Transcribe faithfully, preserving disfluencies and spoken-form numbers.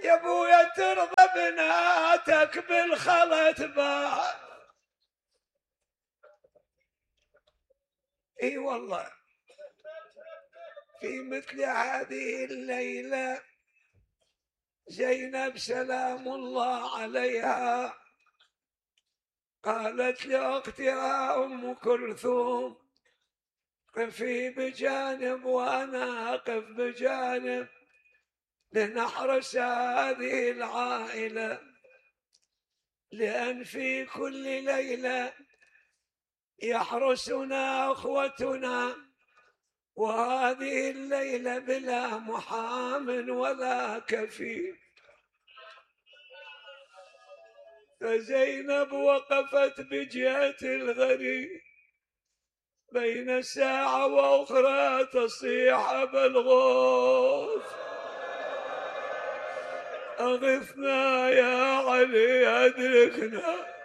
يا ابويا ترضى بناتك بالخلط بعد. اي والله في مثل هذه الليلة زينب سلام الله عليها قالت لأختها أم كلثوم قفي بجانب وأنا أقف بجانب لنحرس هذه العائلة، لأن في كل ليلة يحرسنا أخوتنا، وهذه الليلة بلا محام ولا كفيل. فزينب وقفت بجهة الغريب بين ساعة وأخرى تصيح بالغوث أغثنا يا علي أدركنا.